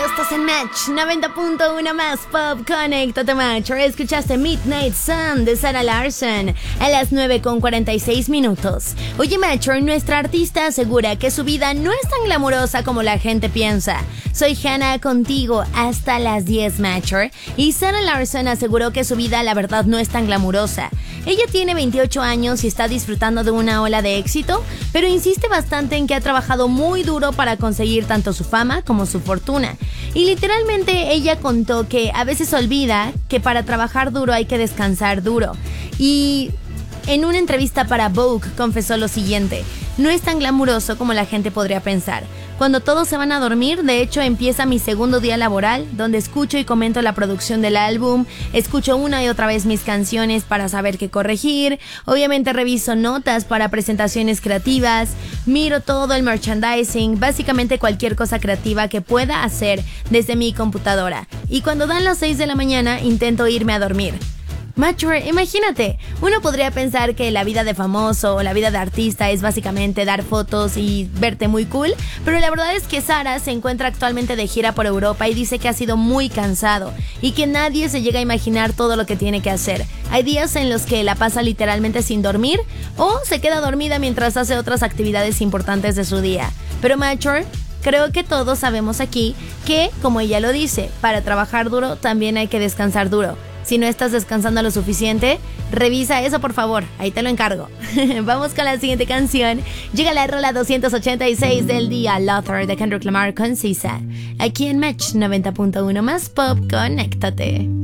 estás en Match 90.1 más Pop. Conéctate, Match. Escuchaste Midnight Sun de Sarah Larsson a las 9:46. Oye, Match, nuestra artista asegura que su vida no es tan glamurosa como la gente piensa. Soy Hannah contigo hasta las 10, Match. Y Sarah Larsson aseguró que su vida la verdad no es tan glamurosa. Ella tiene 28 años y está disfrutando de una ola de éxito, pero insiste bastante en que ha trabajado muy duro para conseguir tanto su fama como su fortuna. Y literalmente ella contó que a veces olvida que para trabajar duro hay que descansar duro. Y en una entrevista para Vogue confesó lo siguiente: no es tan glamuroso como la gente podría pensar. Cuando todos se van a dormir, de hecho empieza mi segundo día laboral, donde escucho y comento la producción del álbum, escucho una y otra vez mis canciones para saber qué corregir, obviamente reviso notas para presentaciones creativas, miro todo el merchandising, básicamente cualquier cosa creativa que pueda hacer desde mi computadora. Y cuando dan las 6 de la mañana, intento irme a dormir. Macho, imagínate, uno podría pensar que la vida de famoso o la vida de artista es básicamente dar fotos y verte muy cool, pero la verdad es que Sarah se encuentra actualmente de gira por Europa y dice que ha sido muy cansado y que nadie se llega a imaginar todo lo que tiene que hacer. Hay días en los que la pasa literalmente sin dormir o se queda dormida mientras hace otras actividades importantes de su día. Pero Macho, creo que todos sabemos aquí que, como ella lo dice, para trabajar duro también hay que descansar duro. Si no estás descansando lo suficiente, revisa eso, por favor. Ahí te lo encargo. Vamos con la siguiente canción. Llega la rola 286 del día, Lover de Kendrick Lamar con SZA. Aquí en Match 90.1 más Pop. Conéctate.